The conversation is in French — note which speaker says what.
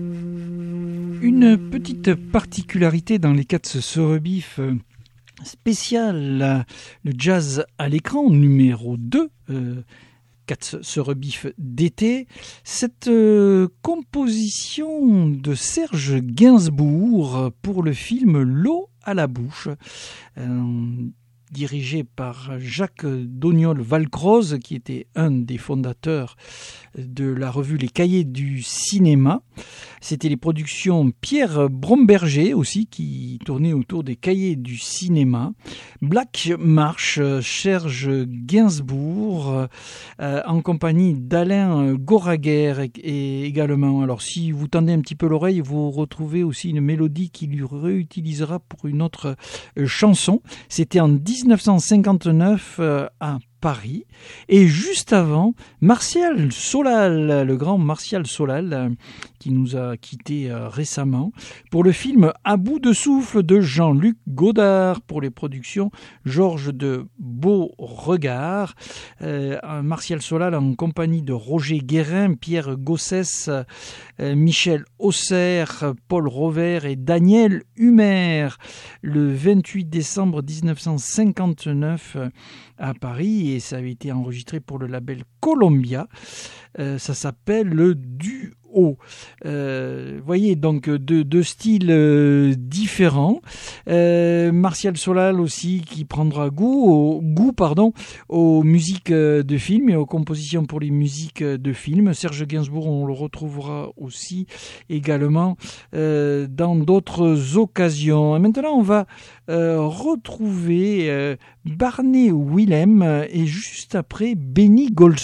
Speaker 1: Une petite particularité dans les Cats se rebiffe spécial, le jazz à l'écran numéro 2, Cats se rebiffe d'été, cette composition de Serge Gainsbourg pour le film L'eau à la bouche, dirigé par Jacques Doniol-Valcroze, qui était un des fondateurs de la revue Les Cahiers du cinéma. C'était les productions Pierre Bromberger aussi, qui tournaient autour des Cahiers du cinéma. Black March, Serge Gainsbourg, en compagnie d'Alain Goraguer et également. Alors si vous tendez un petit peu l'oreille, vous retrouvez aussi une mélodie qui lui réutilisera pour une autre chanson. C'était en 1959 à Paris. Et juste avant, Martial Solal, le grand Martial Solal, qui nous a quittés récemment, pour le film À bout de souffle de Jean-Luc Godard, pour les productions Georges de Beauregard. Martial Solal en compagnie de Roger Guérin, Pierre Gossès, Michel Auxerre, Paul Rovert et Daniel Humer, le 28 décembre 1959 à Paris, et ça avait été enregistré pour le label Columbia. Ça s'appelle le Duo. Voyez, donc deux styles différents. Martial Solal aussi, qui prendra goût aux musiques de films et aux compositions pour les musiques de films. Serge Gainsbourg, on le retrouvera aussi également dans d'autres occasions. Et maintenant, on va retrouver Barney Willem et juste après Benny Golson.